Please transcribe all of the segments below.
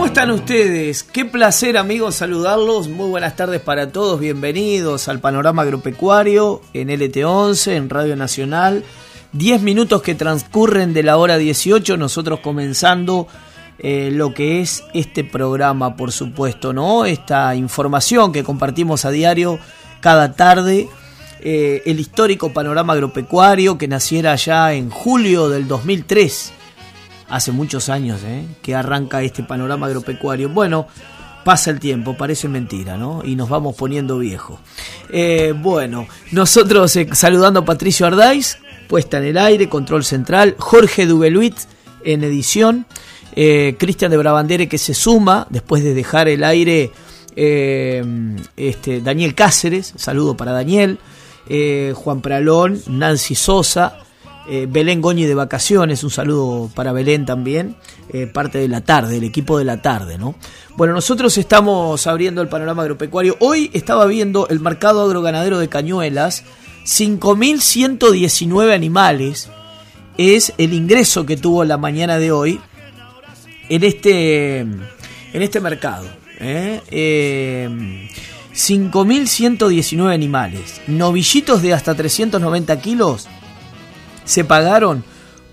están ustedes? Qué placer, amigos, saludarlos. Muy buenas tardes para todos. Bienvenidos al Panorama Agropecuario en LT11, en Radio Nacional. 10 minutos que transcurren de la hora 18, nosotros comenzando lo que es este programa, por supuesto, ¿no? Esta información que compartimos a diario cada tarde. El histórico Panorama Agropecuario que naciera ya en julio del 2003. Hace muchos años que arranca este Panorama Agropecuario. Bueno, pasa el tiempo, parece mentira, ¿no? Y nos vamos poniendo viejos. Bueno, nosotros saludando a Patricio Ardáiz, puesta en el aire, control central, Jorge Dubeluit en edición, Cristian de Brabandere que se suma después de dejar el aire, Daniel Cáceres, saludo para Daniel, Juan Pralón, Nancy Sosa, Belén Goñi de vacaciones, un saludo para Belén también, parte de la tarde, el equipo de la tarde, ¿no? Bueno, nosotros estamos abriendo el Panorama Agropecuario. Hoy estaba viendo el mercado agroganadero de Cañuelas, 5.119 animales es el ingreso que tuvo la mañana de hoy en este mercado. 5.119 animales, novillitos de hasta 390 kilos, se pagaron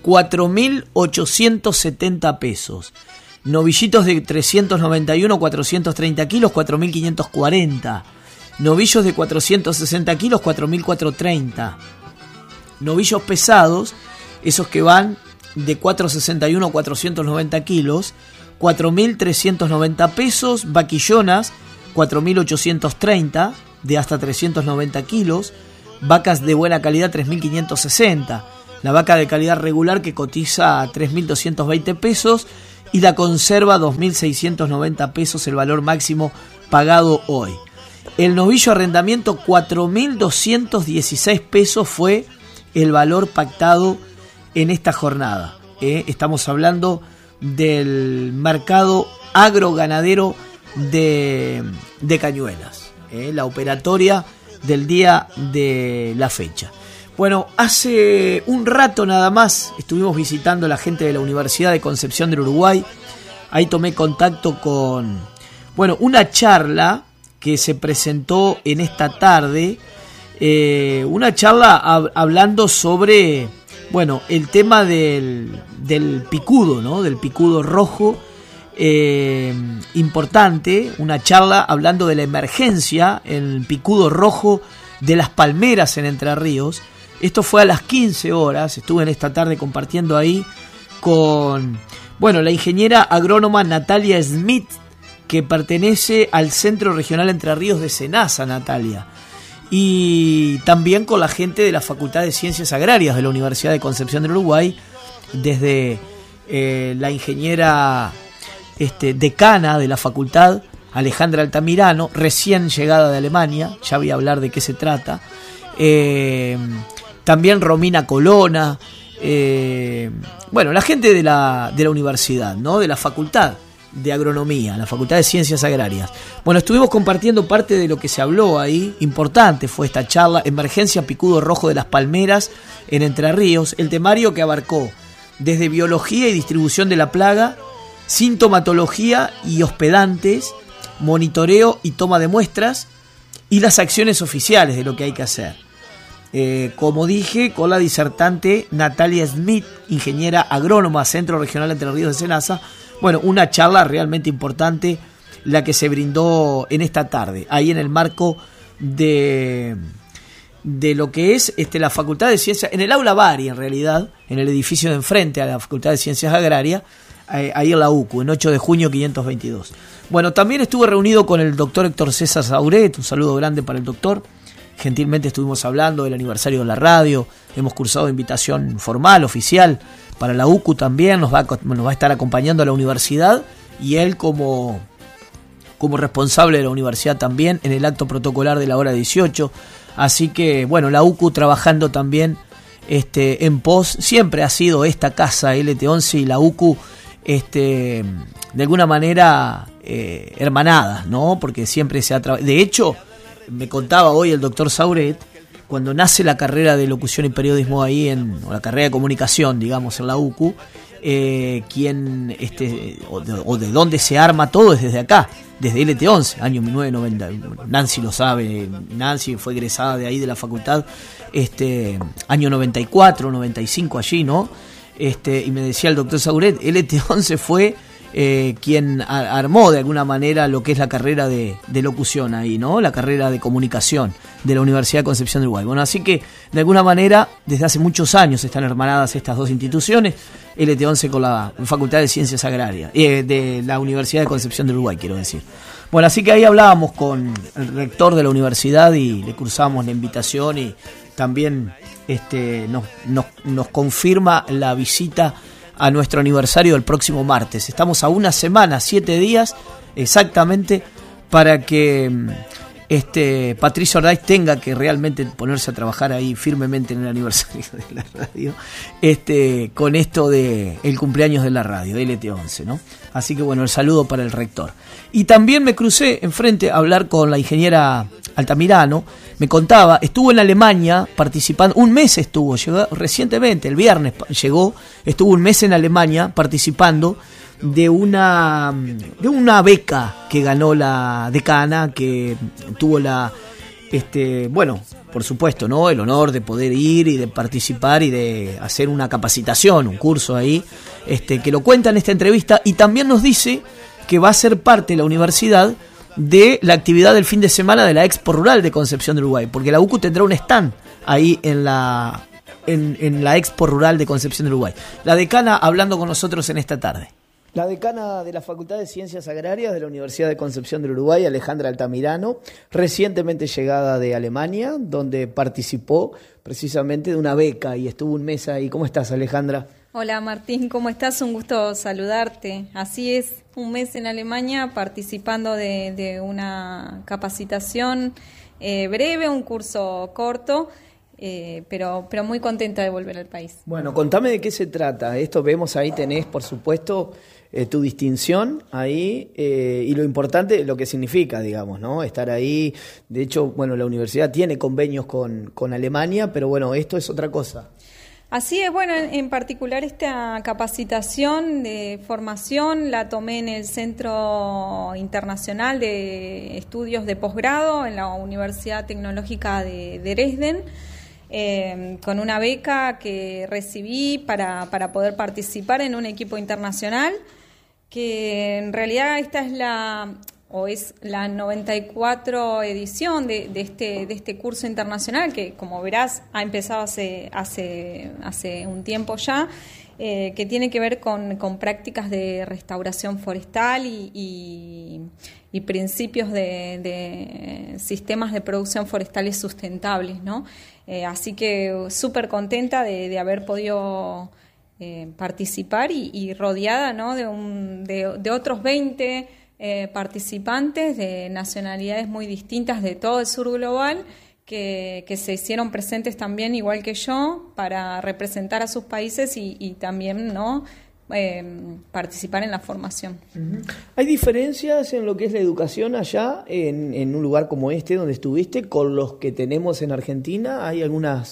4.870 pesos. Novillitos de 391, 430 kilos, 4.540. Novillos de 460 kilos, 4.430. Novillos pesados, esos que van de 461 a 490 kilos, 4.390 pesos. Vaquillonas, 4.830, de hasta 390 kilos. Vacas de buena calidad, 3.560. La vaca de calidad regular que cotiza a 3.220 pesos y la conserva 2.690 pesos, el valor máximo pagado hoy. El novillo arrendamiento 4.216 pesos fue el valor pactado en esta jornada. Estamos hablando del mercado agroganadero de Cañuelas, la operatoria del día de la fecha. Bueno, hace un rato nada más estuvimos visitando a la gente de la Universidad de Concepción del Uruguay. Ahí tomé contacto con, una charla que se presentó en esta tarde. Una charla hablando sobre, el tema del picudo, ¿no? Del picudo rojo. Importante, una charla hablando de la emergencia en el picudo rojo de las palmeras en Entre Ríos. Esto fue a las 15 horas, estuve en esta tarde compartiendo ahí con, la ingeniera agrónoma Natalia Smith, que pertenece al Centro Regional Entre Ríos de Senasa, Natalia, y también con la gente de la Facultad de Ciencias Agrarias de la Universidad de Concepción del Uruguay, desde la ingeniera decana de la facultad, Alejandra Altamirano, recién llegada de Alemania, ya voy a hablar de qué se trata. También Romina Colona, la gente de la universidad, ¿no? De la Facultad de Agronomía, la Facultad de Ciencias Agrarias. Bueno, estuvimos compartiendo parte de lo que se habló ahí, importante fue esta charla, Emergencia Picudo Rojo de las Palmeras en Entre Ríos, el temario que abarcó desde biología y distribución de la plaga, sintomatología y hospedantes, monitoreo y toma de muestras, y las acciones oficiales de lo que hay que hacer. Como dije, con la disertante Natalia Smith, ingeniera agrónoma, Centro Regional Entre Ríos de Senasa. Una charla realmente importante la que se brindó en esta tarde, ahí en el marco de lo que es la Facultad de Ciencias, en el Aula Bari en realidad, en el edificio de enfrente a la Facultad de Ciencias Agrarias, ahí en la UCU, en 8 de junio 522. También estuve reunido con el doctor Héctor César Sauret, un saludo grande para el doctor. Gentilmente estuvimos hablando del aniversario de la radio, hemos cursado invitación formal, oficial, para la UCU también, nos va a estar acompañando a la universidad, y él como responsable de la universidad también, en el acto protocolar de la hora 18, así que, la UCU trabajando también en pos, siempre ha sido esta casa LT11 y la UCU, de alguna manera hermanadas, ¿no? Porque siempre se ha trabajado, de hecho, me contaba hoy el doctor Sauret, cuando nace la carrera de locución y periodismo ahí, o la carrera de comunicación, digamos, en la UCU, quien o de dónde se arma todo es desde acá, desde LT11, año 1990. Nancy lo sabe, Nancy fue egresada de ahí de la facultad, año 94, 95 allí, ¿no? Y me decía el doctor Sauret, LT11 fue quien armó de alguna manera lo que es la carrera de locución ahí, ¿no? La carrera de comunicación de la Universidad de Concepción del Uruguay. Bueno, así que de alguna manera desde hace muchos años están hermanadas estas dos instituciones, LT11 con la Facultad de Ciencias Agrarias, de la Universidad de Concepción del Uruguay, quiero decir. Bueno, así que ahí hablábamos con el rector de la universidad y le cruzamos la invitación y también nos confirma la visita a nuestro aniversario del próximo martes. Estamos a una semana, 7 días exactamente, para que Patricio Ardáiz tenga que realmente ponerse a trabajar ahí firmemente en el aniversario de la radio, con esto de el cumpleaños de la radio, LT11, ¿no? Así que bueno, el saludo para el rector. Y también me crucé enfrente a hablar con la ingeniera Altamirano. Me contaba, estuvo en Alemania participando, un mes estuvo, llegó recientemente, el viernes llegó, estuvo un mes en Alemania participando de una beca que ganó la decana, que tuvo bueno, por supuesto, ¿no? El honor de poder ir y de participar y de hacer una capacitación, un curso ahí, que lo cuenta en esta entrevista, y también nos dice que va a ser parte de la universidad de la actividad del fin de semana de la Expo Rural de Concepción del Uruguay, porque la UCU tendrá un stand ahí en la Expo Rural de Concepción del Uruguay. La decana hablando con nosotros en esta tarde. La decana de la Facultad de Ciencias Agrarias de la Universidad de Concepción del Uruguay, Alejandra Altamirano, recientemente llegada de Alemania, donde participó precisamente de una beca y estuvo un mes ahí. ¿Cómo estás, Alejandra? Hola, Martín, ¿cómo estás? Un gusto saludarte. Así es, un mes en Alemania participando de una capacitación breve, un curso corto, pero muy contenta de volver al país. Bueno, contame de qué se trata. Esto vemos ahí, tenés, por supuesto, tu distinción ahí y lo importante, lo que significa, digamos, ¿no? Estar ahí. De hecho, bueno, la universidad tiene convenios con Alemania, pero bueno, esto es otra cosa. Así es, bueno, en particular esta capacitación de formación la tomé en el Centro Internacional de Estudios de Posgrado en la Universidad Tecnológica de Dresden, con una beca que recibí para poder participar en un equipo internacional, que en realidad esta es la 94 edición de este curso internacional, que como verás ha empezado hace un tiempo ya, que tiene que ver con prácticas de restauración forestal y principios de sistemas de producción forestales sustentables, ¿no? Así que súper contenta de haber podido participar y rodeada, ¿no? de otros 20 participantes de nacionalidades muy distintas de todo el sur global que se hicieron presentes también, igual que yo, para representar a sus países y también, ¿no? Participar en la formación. ¿Hay diferencias en lo que es la educación allá, en un lugar como este donde estuviste, con los que tenemos en Argentina? ¿Hay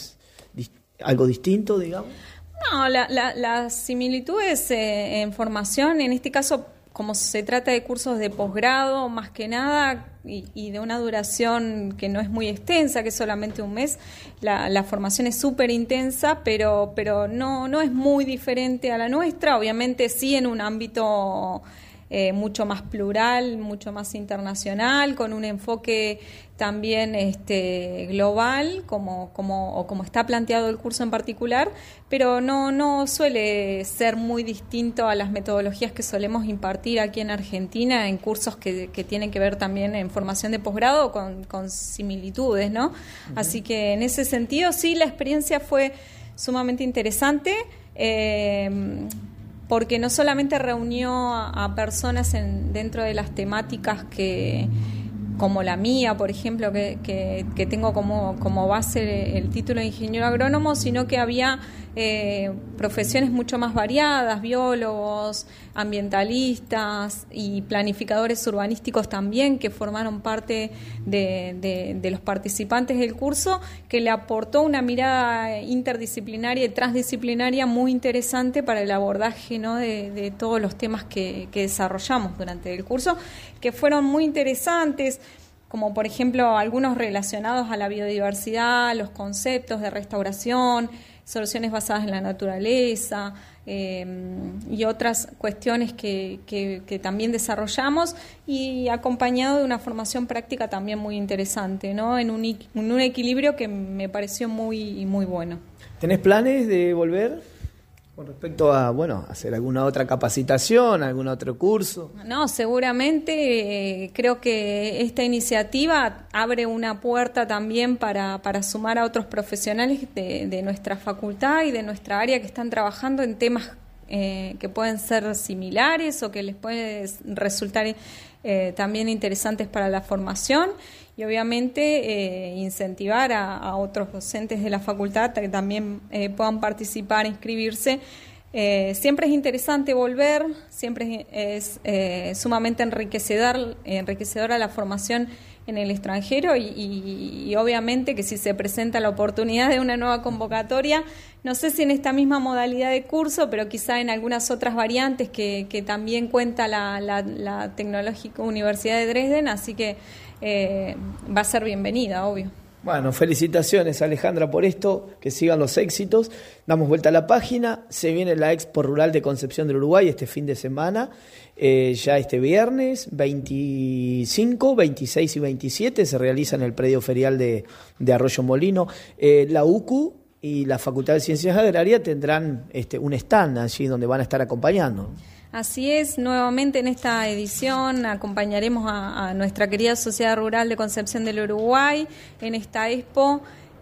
algo distinto, digamos? No, las similitudes en formación, en este caso, como se trata de cursos de posgrado, más que nada, y de una duración que no es muy extensa, que es solamente un mes, la formación es súper intensa, pero no es muy diferente a la nuestra. Obviamente sí en un ámbito mucho más plural, mucho más internacional, con un enfoque también global, como está planteado el curso en particular, pero no suele ser muy distinto a las metodologías que solemos impartir aquí en Argentina en cursos que tienen que ver también en formación de posgrado con similitudes, ¿no? Uh-huh. Así que en ese sentido sí, la experiencia fue sumamente interesante, porque no solamente reunió a personas dentro de las temáticas que como la mía, por ejemplo, que tengo como base el título de ingeniero agrónomo, sino que había profesiones mucho más variadas, biólogos, ambientalistas y planificadores urbanísticos también, que formaron parte de los participantes del curso, que le aportó una mirada interdisciplinaria y transdisciplinaria muy interesante para el abordaje, ¿no?, de todos los temas que desarrollamos durante el curso, que fueron muy interesantes, como por ejemplo algunos relacionados a la biodiversidad, los conceptos de restauración, soluciones basadas en la naturaleza y otras cuestiones que también desarrollamos, y acompañado de una formación práctica también muy interesante, ¿no?, en un equilibrio que me pareció muy bueno. ¿Tenés planes de volver con respecto a, hacer alguna otra capacitación, algún otro curso? No, seguramente creo que esta iniciativa abre una puerta también para sumar a otros profesionales de nuestra facultad y de nuestra área que están trabajando en temas que pueden ser similares o que les puede resultar también interesantes para la formación, y obviamente incentivar a otros docentes de la facultad que también puedan participar, inscribirse. Siempre es interesante volver, siempre es sumamente enriquecedora la formación en el extranjero, y obviamente que si se presenta la oportunidad de una nueva convocatoria, no sé si en esta misma modalidad de curso, pero quizá en algunas otras variantes que también cuenta la Tecnológica Universidad de Dresden, así que va a ser bienvenida, obvio. Bueno, felicitaciones, Alejandra, por esto, que sigan los éxitos. Damos vuelta a la página, se viene la Expo Rural de Concepción del Uruguay este fin de semana, ya este viernes 25, 26 y 27 se realiza en el predio ferial de Arroyo Molino. La UCU y la Facultad de Ciencias Agrarias tendrán un stand allí donde van a estar acompañando. Así es, nuevamente en esta edición acompañaremos a nuestra querida Sociedad Rural de Concepción del Uruguay en esta expo,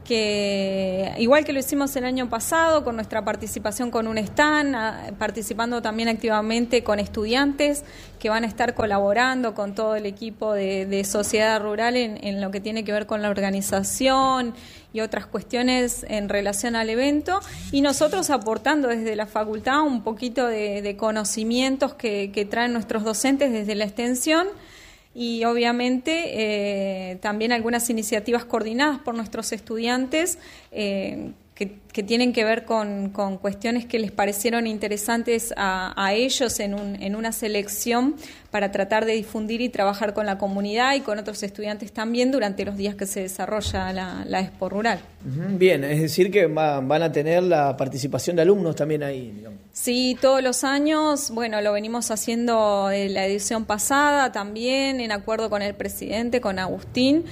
que igual que lo hicimos el año pasado con nuestra participación con un stand, participando también activamente con estudiantes que van a estar colaborando con todo el equipo de Sociedad Rural en lo que tiene que ver con la organización y otras cuestiones en relación al evento, y nosotros aportando desde la facultad un poquito de conocimientos que traen nuestros docentes desde la extensión, y obviamente también algunas iniciativas coordinadas por nuestros estudiantes que tienen que ver con cuestiones que les parecieron interesantes a ellos en una selección para tratar de difundir y trabajar con la comunidad y con otros estudiantes también durante los días que se desarrolla la Expo Rural. Bien, es decir que van a tener la participación de alumnos también ahí, digamos. Sí, todos los años, lo venimos haciendo en la edición pasada también, en acuerdo con el presidente, con Agustín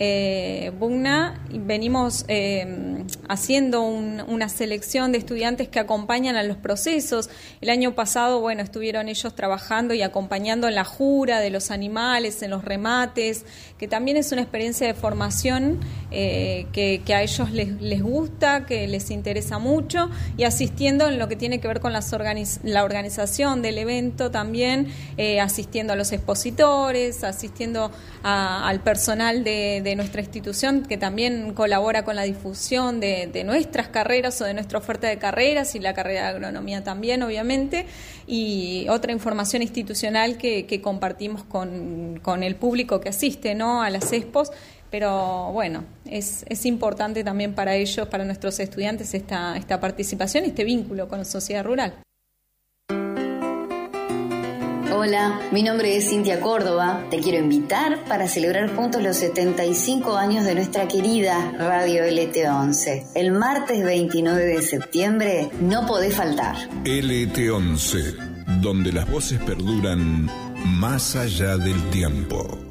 Bugna, y venimos haciendo una selección de estudiantes que acompañan a los procesos. El año pasado, estuvieron ellos trabajando y acompañando en la jura de los animales, en los remates, que también es una experiencia de formación que a ellos les gusta, que les interesa mucho, y asistiendo en lo que tiene que ver con la organización del evento también, asistiendo a los expositores, asistiendo al personal de nuestra institución, que también colabora con la difusión de nuestras carreras o de nuestra oferta de carreras, y la carrera de agronomía también, obviamente, y otra información institucional que compartimos con el público que asiste, ¿no?, a las expos. Pero es importante también para ellos, para nuestros estudiantes, esta participación, este vínculo con la sociedad rural. Hola, mi nombre es Cintia Córdoba. Te quiero invitar para celebrar juntos los 75 años de nuestra querida Radio LT11. El martes 29 de septiembre no podés faltar. LT11, donde las voces perduran más allá del tiempo.